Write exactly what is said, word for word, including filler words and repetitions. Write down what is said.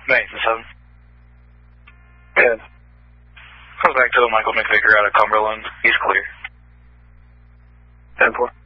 Maintenance seven. Good. Comes back to Michael McVicker out of Cumberland. He's clear. ten four.